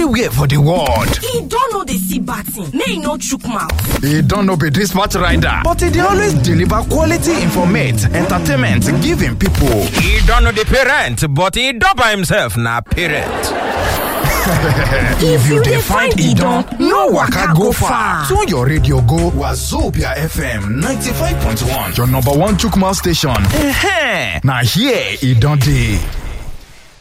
anywhere for the world. He don't know the see batting. May he no chook mouth. He don't know be dispatch rider, but he dey always deliver quality informate, entertainment, giving people. He don't know the parent, but he don't by himself na parent. If you dey find Idon, no waka go far. Tune your radio go Wazobia FM 95.1, your number one Chukma station. Now here Idon dey.